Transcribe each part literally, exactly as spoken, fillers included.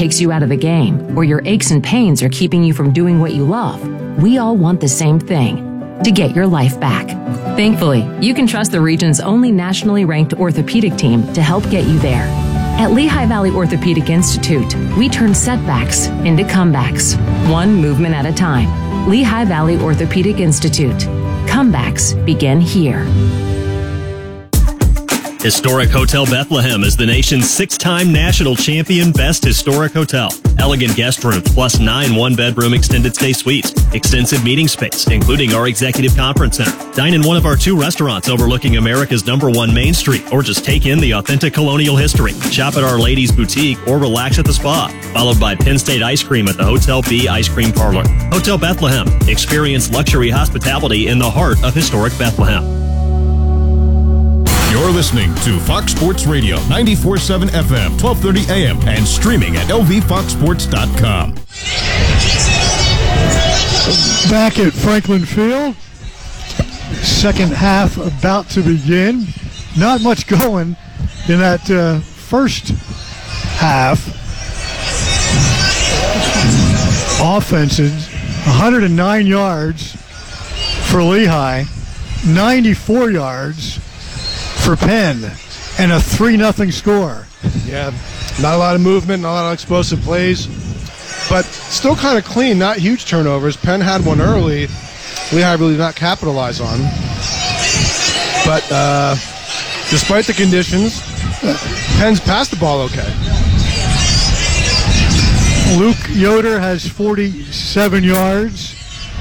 takes you out of the game, or your aches and pains are keeping you from doing what you love, we all want the same thing: to get your life back. Thankfully, you can trust the region's only nationally ranked orthopedic team to help get you there. At Lehigh Valley Orthopedic Institute, we turn setbacks into comebacks, one movement at a time. Lehigh Valley Orthopedic Institute. Comebacks begin here. Historic Hotel Bethlehem is the nation's six-time national champion Best Historic Hotel. Elegant guest rooms plus nine one-bedroom extended stay suites. Extensive meeting space, including our executive conference center. Dine in one of our two restaurants overlooking America's number one Main Street, or just take in the authentic colonial history. Shop at Our Ladies Boutique or relax at the spa. Followed by Penn State Ice Cream at the Hotel B Ice Cream Parlor. Hotel Bethlehem. Experience luxury hospitality in the heart of historic Bethlehem. You're listening to Fox Sports Radio, ninety-four point seven F M, twelve thirty A M, and streaming at L V fox sports dot com. Back at Franklin Field, second half about to begin. Not much going in that uh, first half. Offenses, one hundred nine yards for Lehigh, ninety-four yards for Penn, and a three nothing score. Yeah, not a lot of movement, not a lot of explosive plays, but still kind of clean, not huge turnovers. Penn had one early, Lehigh really did not capitalize on. But uh, despite the conditions, Penn's passed the ball okay. Luke Yoder has forty-seven yards.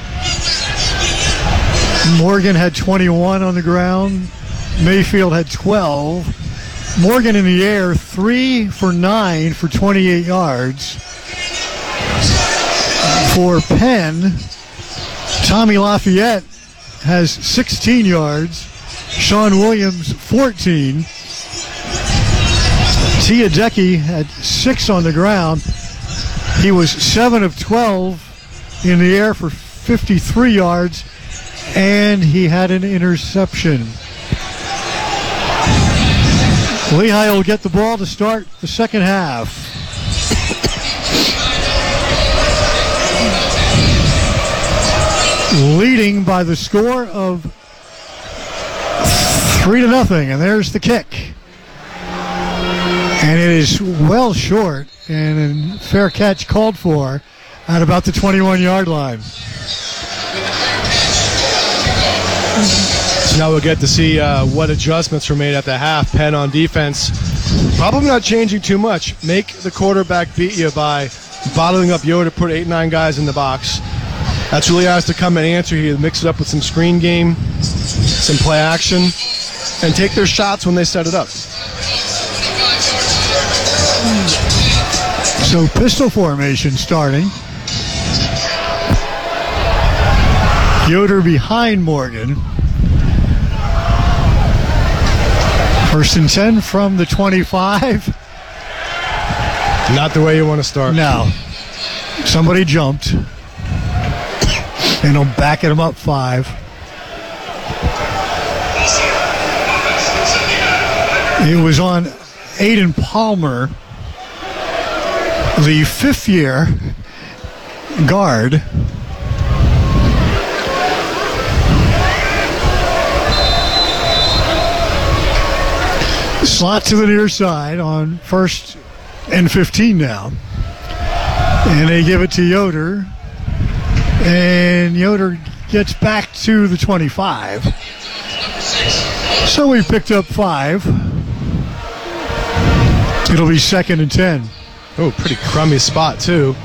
Morgan had twenty-one on the ground. Mayfield had twelve. Morgan in the air, three for nine for twenty-eight yards. For Penn, Tommy Lafayette has sixteen yards. Sean Williams, fourteen. Tiadeki had six on the ground. He was seven of twelve in the air for fifty-three yards, and he had an interception. Lehigh will get the ball to start the second half. Leading by the score of three to nothing, and there's the kick. And it is well short, and a fair catch called for at about the twenty-one yard line. So now we'll get to see uh, what adjustments were made at the half. Penn on defense, probably not changing too much. Make the quarterback beat you by bottling up Yoder, put eight, nine guys in the box. That's really has to come and answer here. Mix it up with some screen game, some play action, and take their shots when they set it up. So pistol formation starting. Yoder behind Morgan. First and ten from the twenty-five. Not the way you want to start. No. Somebody jumped. And I'm backing him up five. It was on Aiden Palmer, the fifth year guard. Slot to the near side on first and fifteen now. And they give it to Yoder. And Yoder gets back to the twenty-five. So we picked up five. It'll be second and ten. Oh, pretty crummy spot, too.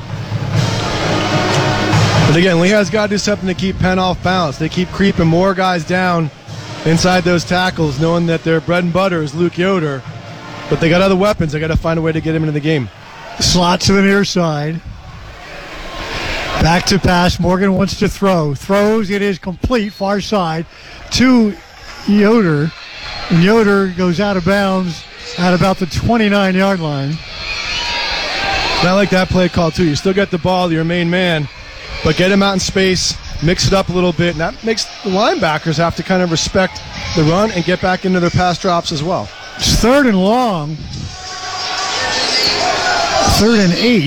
But again, Lehigh's got to do something to keep Penn off balance. They keep creeping more guys down inside those tackles, knowing that their bread and butter is Luke Yoder. But they got other weapons. They got to find a way to get him into the game. Slot to the near side. Back to pass. Morgan wants to throw. Throws. It is complete. Far side to Yoder. And Yoder goes out of bounds at about the twenty-nine yard line. And I like that play call, too. You still get the ball to your main man, but get him out in space, mix it up a little bit, and that makes the linebackers have to kind of respect the run and get back into their pass drops as well. It's third and long. Third and eight.